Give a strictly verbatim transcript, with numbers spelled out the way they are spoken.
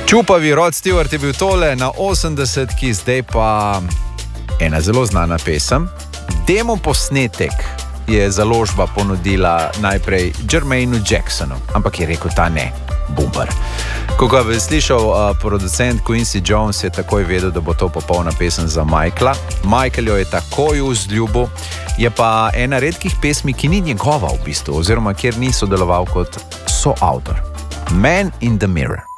Čupavi Rod Stewart je bil tole na osemdesetki, zdaj pa ena zelo znana pesem. Demo posnetek je založba ponudila najprej Jermaineu Jacksonu, ampak je rekel ta ne, bubar. Ko ga je slišal uh, producent Quincy Jones, je takoj vedel, da bo to popolna pesem za Michaela. Michael jo je takoj vzljubil, je pa ena redkih pesmi, ki ni njegova v bistvu, oziroma kjer ni sodeloval kot soavtor. Man in the Mirror.